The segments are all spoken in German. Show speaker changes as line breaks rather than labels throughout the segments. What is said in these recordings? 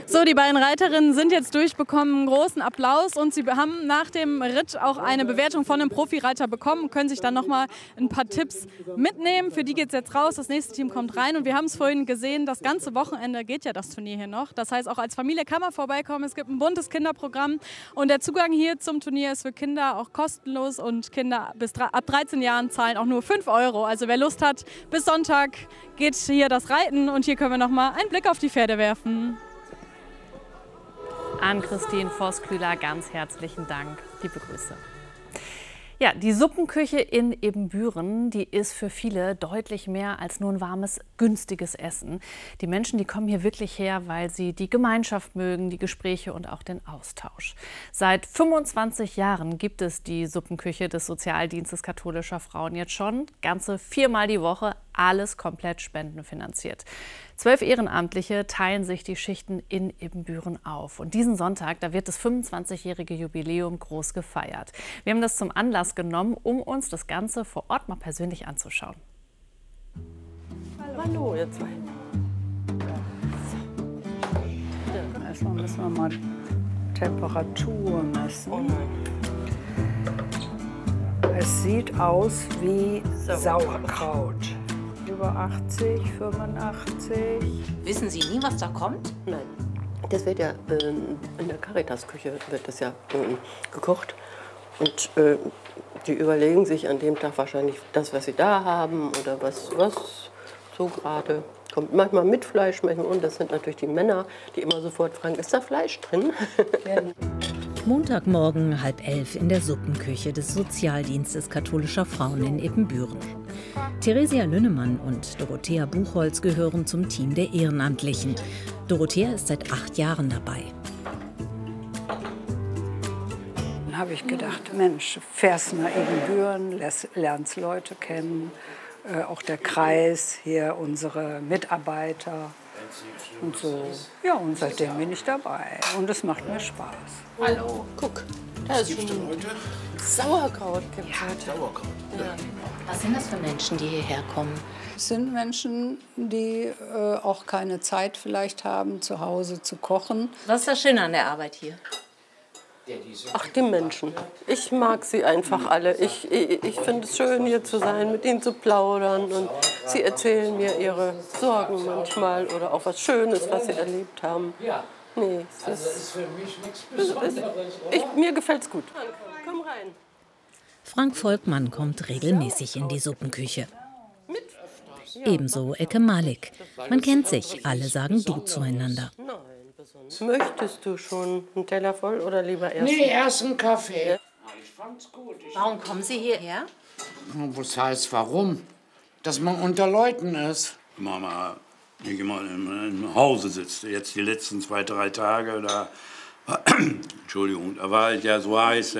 So, die beiden Reiterinnen sind jetzt durch, bekommen einen großen Applaus und sie haben nach dem Ritt auch eine Bewertung von einem Profireiter bekommen, können sich dann nochmal ein paar Tipps mitnehmen. Für die geht es jetzt raus, das nächste Team kommt rein und wir haben es vorhin gesehen, das ganze Wochenende geht ja das Turnier hier noch. Das heißt, auch als Familie kann man vorbeikommen, es gibt ein buntes Kinderprogramm und der Zugang hier zum Turnier ist für Kinder auch kostenlos und Kinder ab 13 Jahren zahlen auch nur 5 €. Also wer Lust hat, bis Sonntag geht hier das Reiten und hier können wir nochmal einen Blick auf die Pferde werfen.
An Christine Voss-Kühler ganz herzlichen Dank. Liebe Grüße. Ja, die Suppenküche in Ibbenbüren, die ist für viele deutlich mehr als nur ein warmes, günstiges Essen. Die Menschen, die kommen hier wirklich her, weil sie die Gemeinschaft mögen, die Gespräche und auch den Austausch. Seit 25 Jahren gibt es die Suppenküche des Sozialdienstes katholischer Frauen jetzt schon. Ganze 4-mal die Woche, alles komplett spendenfinanziert. 12 Ehrenamtliche teilen sich die Schichten in Ibbenbüren auf. Und diesen Sonntag, da wird das 25-jährige Jubiläum groß gefeiert. Wir haben das zum Anlass genommen, um uns das Ganze vor Ort mal persönlich anzuschauen.
Hallo, ihr zwei.
Erstmal müssen wir mal Temperatur messen.
Oh nein.
Es sieht aus wie Sauerkraut. Über 80, 85.
Wissen Sie nie, was da kommt?
Nein. Das wird ja in der Caritas-Küche wird das ja gekocht. Und die überlegen sich an dem Tag wahrscheinlich das, was sie da haben oder was so gerade kommt. Manchmal mit Fleisch, manchmal und. Das sind natürlich die Männer, die immer sofort fragen, ist da Fleisch drin?
Montagmorgen 10:30 in der Suppenküche des Sozialdienstes katholischer Frauen in Ibbenbüren. Theresia Lünnemann und Dorothea Buchholz gehören zum Team der Ehrenamtlichen. Dorothea ist seit 8 Jahren dabei.
Dann habe ich gedacht, Mensch, fährst nach Ibbenbüren, lernst Leute kennen, auch der Kreis, hier unsere Mitarbeiter und so. Ja, und seitdem bin ich dabei und es macht mir Spaß.
Hallo, guck, da ist schon Sauerkraut.
Sauerkraut. Ja. Was sind das für Menschen, die hierher kommen?
Es sind Menschen, die auch keine Zeit vielleicht haben, zu Hause zu kochen.
Was ist das Schöne an der Arbeit hier?
Ach, die Menschen. Ich mag sie einfach alle. Ich finde es schön, hier zu sein, mit ihnen zu plaudern. Und sie erzählen mir ihre Sorgen manchmal oder auch was Schönes, was sie erlebt haben. Nee, mir gefällt's gut. Komm rein.
Frank Volkmann kommt regelmäßig in die Suppenküche. Ebenso Ecke Malik. Man kennt sich, alle sagen du zueinander.
Möchtest du schon einen Teller voll oder lieber erst?
Nee, erst einen Kaffee.
Ich fand's gut. Warum kommen Sie hierher?
Was heißt warum? Dass man unter Leuten ist.
Mama nicht immer im Hause sitzt. Jetzt die letzten 2, 3 Tage, da Entschuldigung, da war es ja so heiß,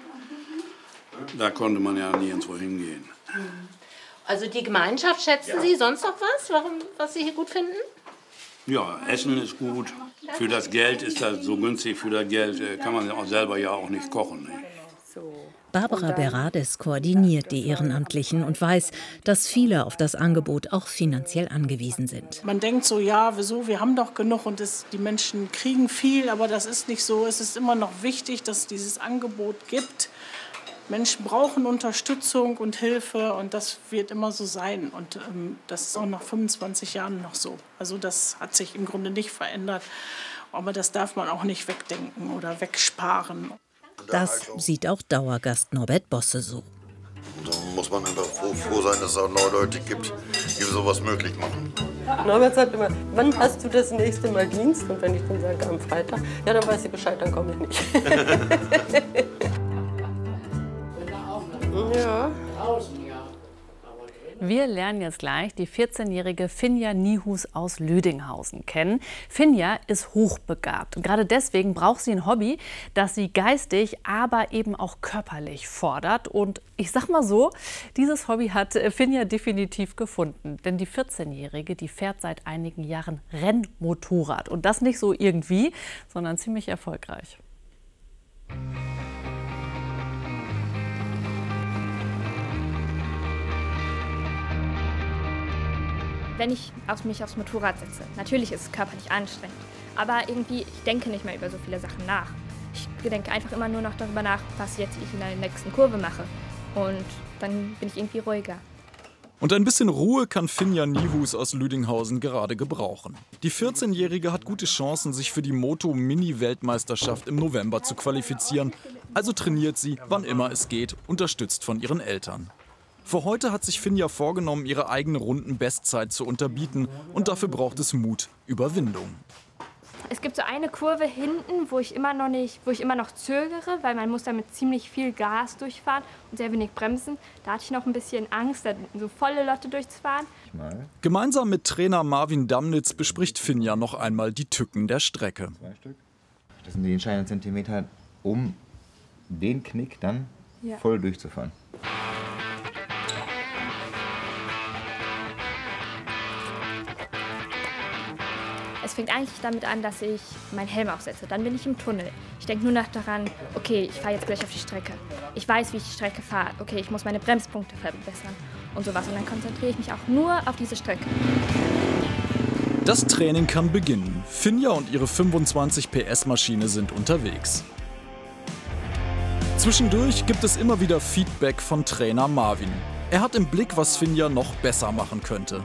da konnte man ja nirgendwo hingehen.
Also die Gemeinschaft schätzen Sie, sonst noch was, was Sie hier gut finden?
Ja, Essen ist gut. Für das Geld ist das so günstig. Für das Geld kann man auch selber ja auch nicht kochen. Ne?
Barbara Berades koordiniert die Ehrenamtlichen und weiß, dass viele auf das Angebot auch finanziell angewiesen sind.
Man denkt so, ja, wieso, wir haben doch genug und die Menschen kriegen viel, aber das ist nicht so. Es ist immer noch wichtig, dass es dieses Angebot gibt. Menschen brauchen Unterstützung und Hilfe und das wird immer so sein. Und das ist auch nach 25 Jahren noch so. Also das hat sich im Grunde nicht verändert, aber das darf man auch nicht wegdenken oder wegsparen.
Das sieht auch Dauergast Norbert Bosse so.
Da muss man einfach froh sein, dass es auch neue Leute gibt, die sowas möglich machen.
Norbert sagt immer, wann hast du das nächste Mal Dienst? Und wenn ich dann sage, am Freitag, ja, dann weiß ich Bescheid, dann komme ich nicht. Ja.
Wir lernen jetzt gleich die 14-jährige Finja Nihus aus Lüdinghausen kennen. Finja ist hochbegabt und gerade deswegen braucht sie ein Hobby, das sie geistig, aber eben auch körperlich fordert. Und ich sag mal so, dieses Hobby hat Finja definitiv gefunden. Denn die 14-jährige, die fährt seit einigen Jahren Rennmotorrad. Und das nicht so irgendwie, sondern ziemlich erfolgreich.
wenn ich mich aufs Motorrad setze. Natürlich ist es körperlich anstrengend, aber irgendwie, ich denke nicht mehr über so viele Sachen nach. Ich denke einfach immer nur noch darüber nach, was jetzt ich in der nächsten Kurve mache. Und dann bin ich irgendwie ruhiger.
Und ein bisschen Ruhe kann Finja Nihus aus Lüdinghausen gerade gebrauchen. Die 14-Jährige hat gute Chancen, sich für die Moto-Mini-Weltmeisterschaft im November zu qualifizieren. Also trainiert sie, wann immer es geht, unterstützt von ihren Eltern. Für heute hat sich Finja vorgenommen, ihre eigene Rundenbestzeit zu unterbieten. Und dafür braucht es Mut, Überwindung.
Es gibt so eine Kurve hinten, wo ich immer noch zögere, weil man muss damit ziemlich viel Gas durchfahren und sehr wenig bremsen. Da hatte ich noch ein bisschen Angst, da so volle Lotte durchzufahren.
Gemeinsam mit Trainer Marvin Damnitz bespricht Finja noch einmal die Tücken der Strecke.
Das sind die entscheidenden Zentimeter, um den Knick dann voll durchzufahren.
Es fängt eigentlich damit an, dass ich meinen Helm aufsetze. Dann bin ich im Tunnel. Ich denke nur noch daran, okay, ich fahre jetzt gleich auf die Strecke. Ich weiß, wie ich die Strecke fahre. Okay, ich muss meine Bremspunkte verbessern und sowas. Und dann konzentriere ich mich auch nur auf diese Strecke.
Das Training kann beginnen. Finja und ihre 25 PS-Maschine sind unterwegs. Zwischendurch gibt es immer wieder Feedback von Trainer Marvin. Er hat im Blick, was Finja noch besser machen könnte.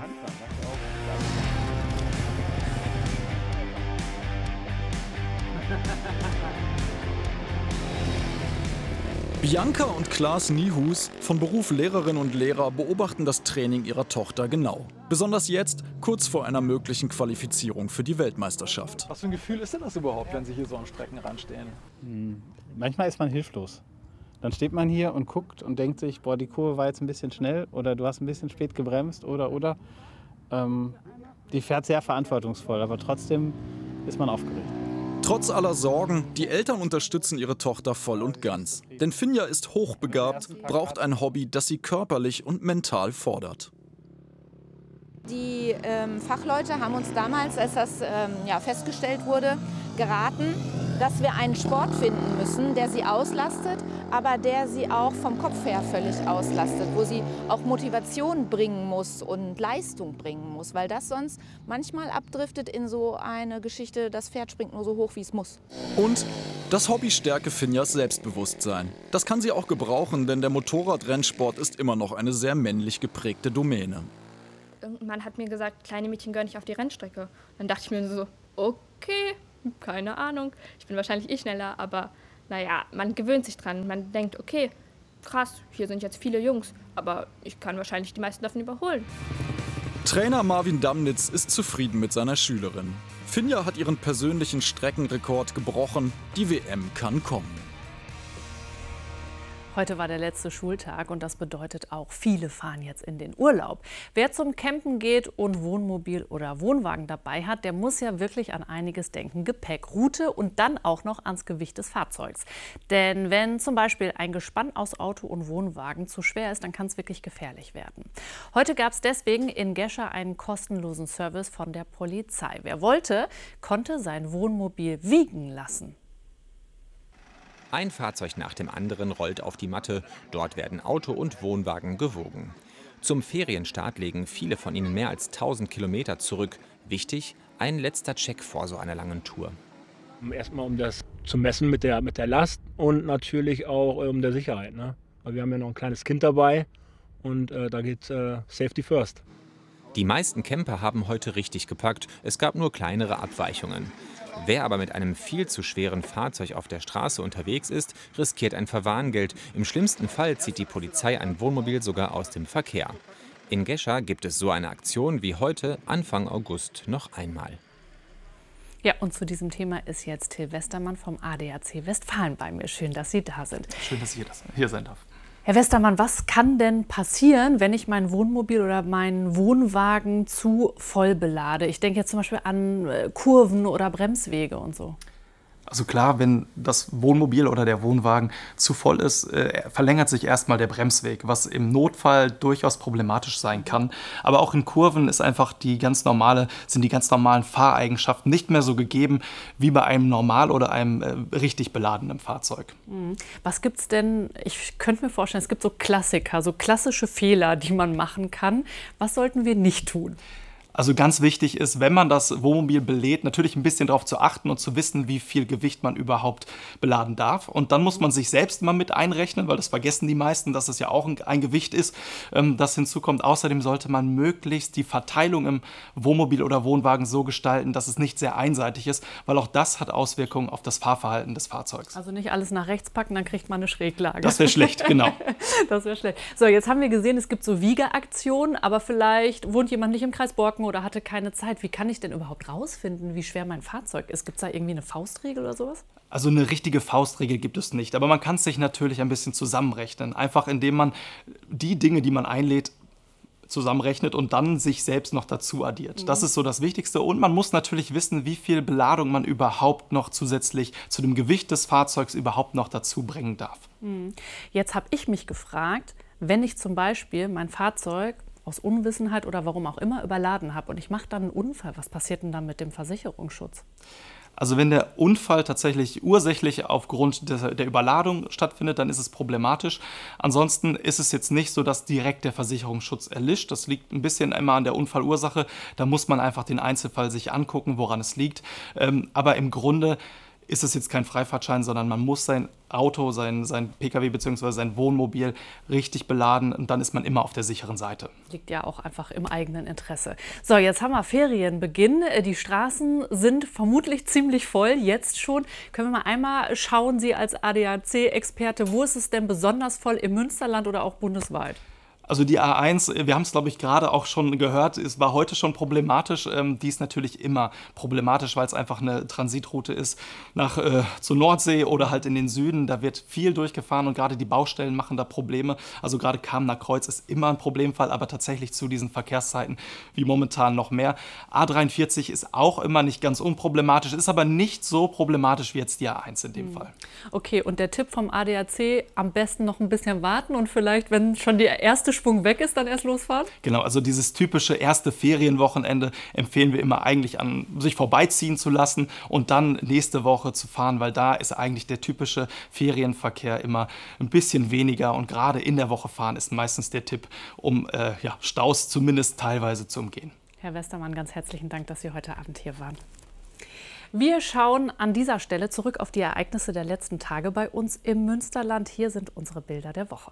Bianca und Klaas Nihus, von Beruf Lehrerinnen und Lehrer, beobachten das Training ihrer Tochter genau. Besonders jetzt, kurz vor einer möglichen Qualifizierung für die Weltmeisterschaft.
Was für ein Gefühl ist denn das überhaupt, wenn Sie hier so an Streckenrand stehen? Manchmal ist man hilflos. Dann steht man hier und guckt und denkt sich, boah, die Kurve war jetzt ein bisschen schnell oder du hast ein bisschen spät gebremst oder. Die fährt sehr verantwortungsvoll, aber trotzdem ist man aufgeregt.
Trotz aller Sorgen, die Eltern unterstützen ihre Tochter voll und ganz. Denn Finja ist hochbegabt, braucht ein Hobby, das sie körperlich und mental fordert.
Die Fachleute haben uns damals, als das festgestellt wurde, geraten, dass wir einen Sport finden müssen, der sie auslastet, aber der sie auch vom Kopf her völlig auslastet, wo sie auch Motivation bringen muss und Leistung bringen muss, weil das sonst manchmal abdriftet in so eine Geschichte, das Pferd springt nur so hoch, wie es muss.
Und das Hobby stärke Finjas Selbstbewusstsein. Das kann sie auch gebrauchen, denn der Motorradrennsport ist immer noch eine sehr männlich geprägte Domäne.
Irgendwann hat mir gesagt, kleine Mädchen gehören nicht auf die Rennstrecke. Dann dachte ich mir so, okay, keine Ahnung, ich bin wahrscheinlich schneller, aber naja, man gewöhnt sich dran. Man denkt, okay, krass, hier sind jetzt viele Jungs, aber ich kann wahrscheinlich die meisten davon überholen.
Trainer Marvin Damnitz ist zufrieden mit seiner Schülerin. Finja hat ihren persönlichen Streckenrekord gebrochen, die WM kann kommen.
Heute war der letzte Schultag und das bedeutet auch, viele fahren jetzt in den Urlaub. Wer zum Campen geht und Wohnmobil oder Wohnwagen dabei hat, der muss ja wirklich an einiges denken. Gepäck, Route und dann auch noch ans Gewicht des Fahrzeugs. Denn wenn zum Beispiel ein Gespann aus Auto und Wohnwagen zu schwer ist, dann kann es wirklich gefährlich werden. Heute gab es deswegen in Gescher einen kostenlosen Service von der Polizei. Wer wollte, konnte sein Wohnmobil wiegen lassen.
Ein Fahrzeug nach dem anderen rollt auf die Matte. Dort werden Auto und Wohnwagen gewogen. Zum Ferienstart legen viele von ihnen mehr als 1000 Kilometer zurück. Wichtig, ein letzter Check vor so einer langen Tour.
Erstmal um das zu messen mit der Last und natürlich auch um der Sicherheit. Ne? Weil wir haben ja noch ein kleines Kind dabei und da geht Safety first.
Die meisten Camper haben heute richtig gepackt. Es gab nur kleinere Abweichungen. Wer aber mit einem viel zu schweren Fahrzeug auf der Straße unterwegs ist, riskiert ein Verwarngeld. Im schlimmsten Fall zieht die Polizei ein Wohnmobil sogar aus dem Verkehr. In Gescher gibt es so eine Aktion wie heute Anfang August noch einmal.
Ja, und zu diesem Thema ist jetzt Till Westermann vom ADAC Westfalen bei mir. Schön, dass Sie da sind.
Schön, dass ich hier sein darf.
Herr Westermann, was kann denn passieren, wenn ich mein Wohnmobil oder meinen Wohnwagen zu voll belade? Ich denke jetzt zum Beispiel an Kurven oder Bremswege und so.
Also klar, wenn das Wohnmobil oder der Wohnwagen zu voll ist, verlängert sich erstmal der Bremsweg, was im Notfall durchaus problematisch sein kann. Aber auch in Kurven sind die ganz normalen Fahreigenschaften nicht mehr so gegeben wie bei einem normal oder einem richtig beladenen Fahrzeug.
Was gibt's denn? Ich könnte mir vorstellen, es gibt so Klassiker, so klassische Fehler, die man machen kann. Was sollten wir nicht tun?
Also ganz wichtig ist, wenn man das Wohnmobil belädt, natürlich ein bisschen darauf zu achten und zu wissen, wie viel Gewicht man überhaupt beladen darf. Und dann muss man sich selbst mal mit einrechnen, weil das vergessen die meisten, dass es ja auch ein Gewicht ist, das hinzukommt. Außerdem sollte man möglichst die Verteilung im Wohnmobil oder Wohnwagen so gestalten, dass es nicht sehr einseitig ist, weil auch das hat Auswirkungen auf das Fahrverhalten des Fahrzeugs.
Also nicht alles nach rechts packen, dann kriegt man eine Schräglage.
Das wäre schlecht, genau.
Das wäre schlecht. So, jetzt haben wir gesehen, es gibt so Wiegeaktionen, aber vielleicht wohnt jemand nicht im Kreis Borken oder hatte keine Zeit. Wie kann ich denn überhaupt rausfinden, wie schwer mein Fahrzeug ist? Gibt es da irgendwie eine Faustregel oder sowas?
Also eine richtige Faustregel gibt es nicht, aber man kann es sich natürlich ein bisschen zusammenrechnen. Einfach indem man die Dinge, die man einlädt, zusammenrechnet und dann sich selbst noch dazu addiert. Das ist so das Wichtigste. Und man muss natürlich wissen, wie viel Beladung man überhaupt noch zusätzlich zu dem Gewicht des Fahrzeugs überhaupt noch dazu bringen darf.
Jetzt habe ich mich gefragt, wenn ich zum Beispiel mein Fahrzeug aus Unwissenheit oder warum auch immer überladen habe und ich mache dann einen Unfall, was passiert denn dann mit dem Versicherungsschutz?
Also wenn der Unfall tatsächlich ursächlich aufgrund der Überladung stattfindet, dann ist es problematisch. Ansonsten ist es jetzt nicht so, dass direkt der Versicherungsschutz erlischt. Das liegt ein bisschen immer an der Unfallursache. Da muss man einfach den Einzelfall sich angucken, woran es liegt. Aber im Grunde ist es jetzt kein Freifahrtschein, sondern man muss sein Auto, sein Pkw bzw. sein Wohnmobil richtig beladen und dann ist man immer auf der sicheren Seite.
Liegt ja auch einfach im eigenen Interesse. So, jetzt haben wir Ferienbeginn. Die Straßen sind vermutlich ziemlich voll, jetzt schon. Können wir mal einmal schauen, Sie als ADAC-Experte, wo ist es denn besonders voll im Münsterland oder auch bundesweit?
Also die A1, wir haben es glaube ich gerade auch schon gehört, es war heute schon problematisch. Die ist natürlich immer problematisch, weil es einfach eine Transitroute ist zur Nordsee oder halt in den Süden. Da wird viel durchgefahren und gerade die Baustellen machen da Probleme. Also gerade Kamener Kreuz ist immer ein Problemfall, aber tatsächlich zu diesen Verkehrszeiten wie momentan noch mehr. A43 ist auch immer nicht ganz unproblematisch, ist aber nicht so problematisch wie jetzt die A1 in dem Fall.
Okay, und der Tipp vom ADAC, am besten noch ein bisschen warten und vielleicht, wenn schon die erste Schwung weg ist, dann erst losfahren?
Genau, also dieses typische erste Ferienwochenende empfehlen wir immer eigentlich an, sich vorbeiziehen zu lassen und dann nächste Woche zu fahren, weil da ist eigentlich der typische Ferienverkehr immer ein bisschen weniger und gerade in der Woche fahren ist meistens der Tipp, um Staus zumindest teilweise zu umgehen.
Herr Westermann, ganz herzlichen Dank, dass Sie heute Abend hier waren. Wir schauen an dieser Stelle zurück auf die Ereignisse der letzten Tage bei uns im Münsterland. Hier sind unsere Bilder der Woche.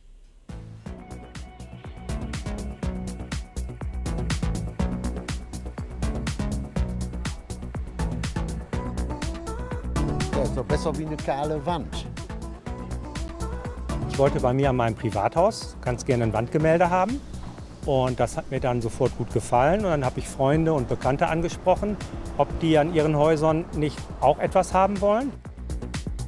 Das ist doch besser wie eine kahle Wand.
Ich wollte bei mir an meinem Privathaus ganz gerne ein Wandgemälde haben. Und das hat mir dann sofort gut gefallen. Und dann habe ich Freunde und Bekannte angesprochen, ob die an ihren Häusern nicht auch etwas haben wollen.